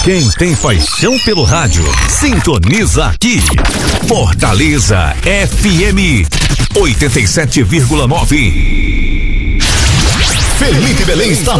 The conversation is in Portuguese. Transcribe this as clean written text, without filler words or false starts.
Quem tem paixão pelo rádio, sintoniza aqui. Fortaleza FM 87,9. Felipe Belém está